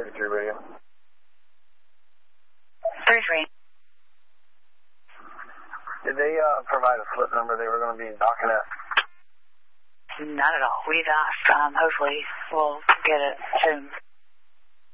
33 radio. 33. Did they provide a slip number they were going to be docking at? Not at all. We've asked. Hopefully we'll get it soon.